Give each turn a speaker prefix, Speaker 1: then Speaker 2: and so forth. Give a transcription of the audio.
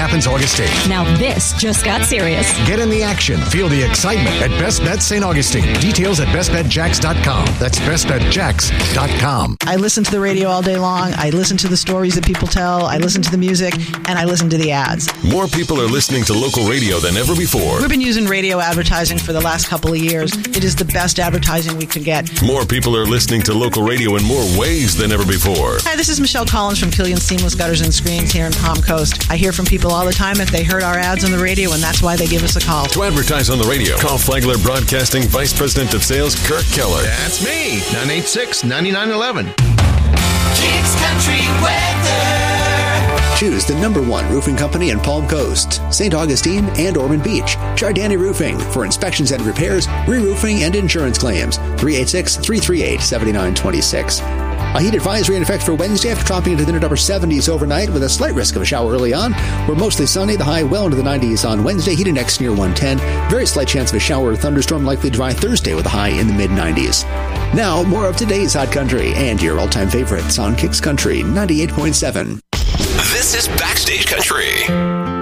Speaker 1: happens August 8th.
Speaker 2: Now this just got serious.
Speaker 1: Get in the action. Feel the excitement at Best Bet St. Augustine. Details at bestbetjacks.com. That's bestbetjacks.com.
Speaker 3: I listen to the radio all day long. I listen to the stories that people tell. I listen to the music, and I listen to the ads.
Speaker 4: More people are listening to local radio than ever before.
Speaker 3: We've been using radio advertising for the last couple of years. It is the best advertising we could get.
Speaker 4: More people are listening to local radio in more ways than ever before.
Speaker 3: Hi, this is Michelle Collins from Killian Seamless Gutters and Screens here in Palm Coast. I hear from people all the time if they heard our ads on the radio, and that's why they give us a call.
Speaker 4: To advertise on the radio, call Flagler Broadcasting Vice President of Sales, Kirk Keller.
Speaker 5: That's me, 986-9911.
Speaker 6: Kicks Country Weather.
Speaker 7: Choose the #1 roofing company in Palm Coast, St. Augustine, and Ormond Beach. Jardani Roofing for inspections and repairs, re-roofing, and insurance claims. 386-338-7926. A heat advisory in effect for Wednesday after dropping into the mid-upper 70s overnight with a slight risk of a shower early on. We're mostly sunny, the high well into the 90s on Wednesday, heat index near 110. Very slight chance of a shower or thunderstorm likely dry Thursday with a high in the mid-90s. Now, more of today's Hot Country and your all-time favorites on Kicks Country 98.7.
Speaker 8: This is Backstage Country.